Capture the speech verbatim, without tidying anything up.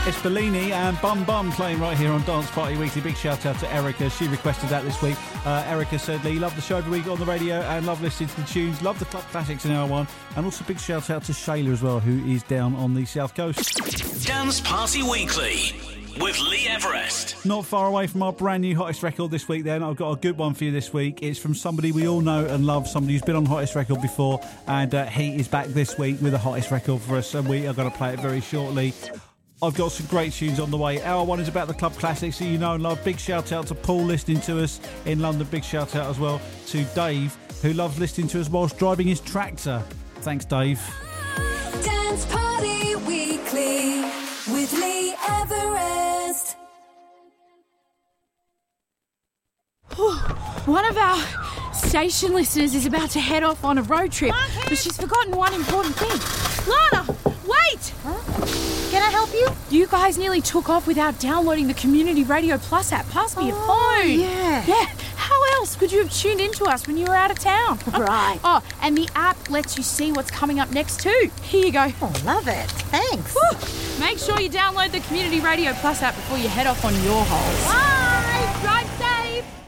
It's Bellini and Bum Bum playing right here on Dance Party Weekly. Big shout out to Erica. She requested that this week. Uh, Erica said, Lee, love the show every week on the radio and love listening to the tunes. Love the club classics in hour one. And also big shout out to Shayla as well, who is down on the south coast. Dance Party Weekly with Lee Everest. Not far away from our brand new hottest record this week then. I've got a good one for you this week. It's from somebody we all know and love, somebody who's been on hottest record before, and uh, he is back this week with a hottest record for us, and we are going to play it very shortly. I've got some great tunes on the way. Hour one is about the club classics that you know and love. Big shout out to Paul listening to us in London. Big shout out as well to Dave, who loves listening to us whilst driving his tractor. Thanks, Dave. Dance Party Weekly with Lee Everest. One of our station listeners is about to head off on a road trip, but she's forgotten one important thing. Lana, wait! Huh? Can I help you? You guys nearly took off without downloading the Community Radio Plus app. Pass me your Oh, phone. yeah. Yeah. How else could you have tuned into us when you were out of town? Right. Oh, and the app lets you see what's coming up next too. Here you go. Oh, love it. Thanks. Woo. Make sure you download the Community Radio Plus app before you head off on your holes. Bye. Drive safe.